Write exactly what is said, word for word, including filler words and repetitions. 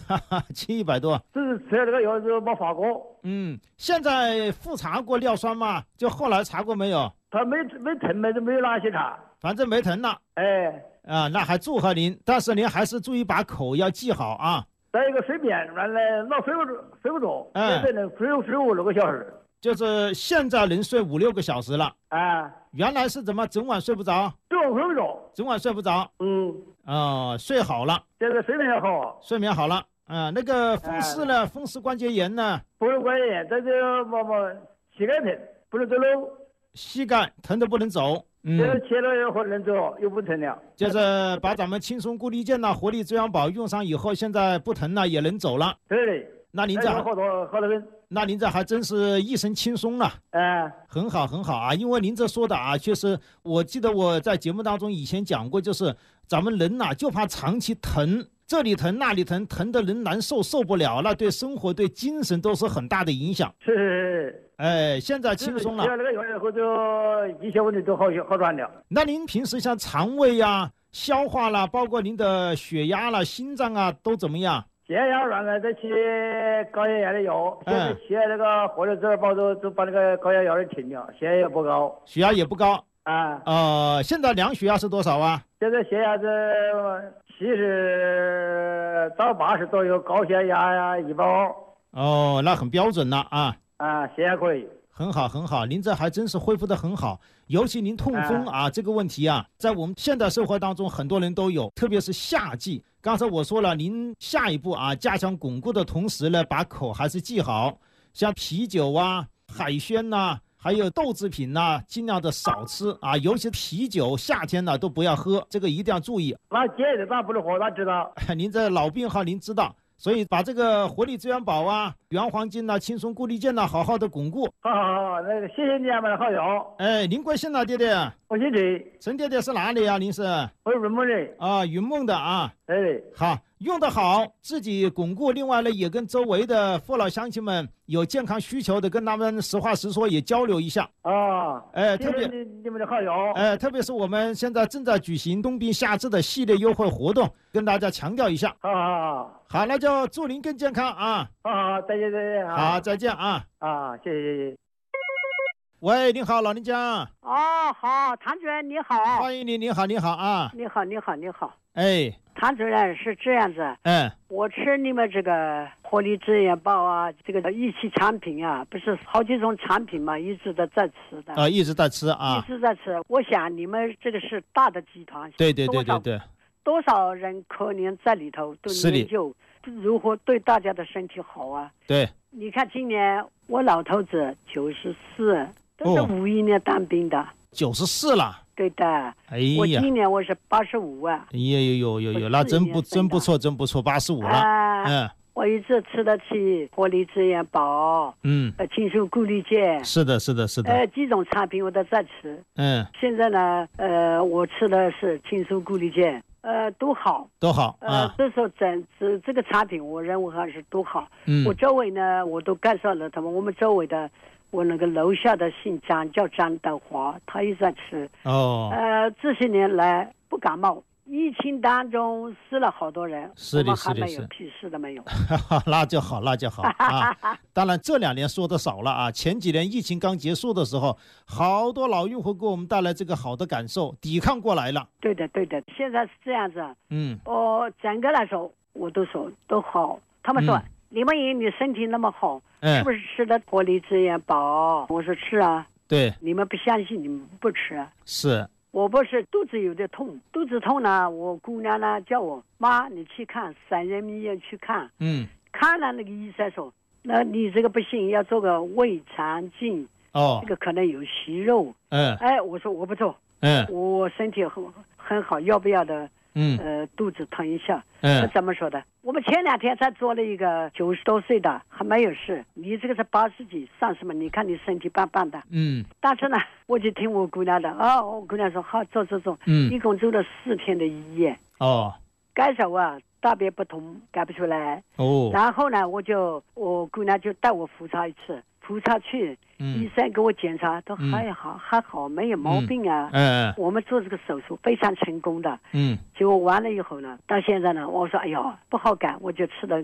哈哈，七一百多。 只是吃了这个药就没发过。 嗯，现在复查过尿酸吗？就后来查过没有？ 他没没疼没没有哪些查， 反正没疼了。 哎， 啊，那还祝贺您，但是您还是注意把口要记好啊。 再一个睡眠，原来老睡不着，睡不着， 哎， 现在能睡睡五六个小时。 就是现在能睡五六个小时了。 啊， 原来是怎么整晚睡不着？ 整晚睡不着， 整晚睡不着。 嗯， 哦，睡好了， 现在睡眠也好， 睡眠好了。啊，那个风湿呢？风湿关节炎呢？ 风湿关节炎，这就么么膝盖疼，不能走路。 膝盖疼得不能走。嗯， 这切了以后能走，又不疼了。 就是把咱们轻松固力健呐、活力滋养宝用上以后，现在不疼了，也能走了。 对的。 那您这好多好多人。 那您这还真是一身轻松了。 哎， 很好很好啊，因为您这说的啊，确实，我记得我在节目当中以前讲过，就是咱们人呐、啊，就怕长期疼，这里疼那里疼，疼的人难受，受不了了，对生活对精神都是很大的影响。 是是是。 哎，现在轻松了。 吃了那个药以后，就一些问题都好好转了。 那您平时像肠胃呀、啊、消化啦，包括您的血压啦、心脏啊，都怎么样？ 血压原来在吃高血压的药，现在吃那个活力滋养宝都都把那个高血压的停了，血压也不高。 血压也不高啊。 呃，现在量血压是多少啊？ 现在血压是七十到八十左右，高血压呀一百二。 哦，那很标准了啊。 啊，血压可以。 很好很好，您这还真是恢复得很好。尤其您痛风啊、哎、这个问题啊，在我们现代生活当中很多人都有，特别是夏季。刚才我说了，您下一步啊加强巩固的同时呢，把口还是记好，像啤酒啊、海鲜呐、啊，还有豆制品呐、啊，尽量的少吃啊，尤其啤酒夏天呢都不要喝，这个一定要注意。 那戒的咱不能喝，咱知道。 您这老病号您知道。所以把这个活力滋养宝啊、原黄金呐、轻松固力健呐，好好的巩固。 好好好，那个谢谢你啊，买的好药。 哎，您贵姓呢，爹爹？ 我姓陈。 陈爹爹是哪里啊？您是？ 我是云梦人。 啊，云梦的啊。 哎。 好，用得好，自己巩固。另外呢，也跟周围的父老乡亲们有健康需求的，跟他们实话实说，也交流一下。 啊。 哎，特别你你们的好药。 哎，特别是我们现在正在举行冬病夏治的系列优惠活动，跟大家强调一下。 好好好。 好，那就祝您更健康啊！ 好好，再见再见。 好，再见啊！ 啊，谢谢谢谢。 喂，你好，老人家。 哦，好，谭主任你好。 欢迎你，你好，你好啊！ 你好，你好，你好。 哎， 谭主任是这样子。 嗯。 我吃你们这个活力滋养宝啊，这个一期产品啊，不是好几种产品嘛，一直都在吃的。 啊，一直在吃啊。 一直在吃。我想你们这个是大的集团。 对对对对对。 多少人可能在里头都研究如何对大家的身体好啊？ 对， 你看今年我老头子九十四，都是五一年当兵的。 九十四了。 对的。 哎呀， 我今年我是八十五啊。 哎呀，有有有有，那真不真不错，真不错，八十五了。 啊、 嗯。 我一直吃得起活力滋养宝， 嗯， 呃，轻松固力健。 是的，是的，是的。 呃，几种产品我都在吃。 嗯。现在呢，呃，我吃的是轻松固力健。呃，都好， 都好啊。呃，这时候整这这个产品，我认为还是都好。 嗯， 我周围呢，我都介绍了他们。我们周围的，我那个楼下的姓张，叫张德华，他也在吃。 哦。 呃，这些年来不感冒。疫情当中死了好多人， 是的，是的， 我们还没有屁事都没有。 那就好，那就好啊！当然这两年说的少了啊，前几年疫情刚结束的时候，好多老用户给我们带来这个好的感受，抵抗过来了。 对的，对的，现在是这样子。 嗯。 哦，整个来说，我都说都好。他们说、嗯、李梦莹，你身体那么好， 嗯、 是不是吃的活力滋养宝？我说是啊。 对。 你们不相信，你们不吃。 是。 我不是肚子有点痛，肚子痛呢，我姑娘呢叫我妈，你去看三人医院去看。 嗯。 看了那个医生说，那你这个不行，要做个胃肠镜。 哦。 这个可能有息肉。 嗯。 哎，我说我不做。 嗯。 我身体很很好，要不要的？ 嗯。 呃，肚子疼一下。 嗯。 他怎么说的？我们前两天才做了一个九十多岁的，还没有事。你这个是八十几，上什么？你看你身体棒棒的。 嗯。 但是呢，我就听我姑娘的啊、哦，我姑娘说好，做做做。 嗯。 一共做了四天的医院。 哦。 改手啊，大便不通，改不出来。 哦。 然后呢，我就我姑娘就带我复查一次，复查去。 嗯、 医生给我检查都还好、嗯、还好，没有毛病啊。 嗯、 我们做这个手术非常成功的。 嗯， 结果完了以后呢，到现在呢，我说哎呦不好改，我就吃的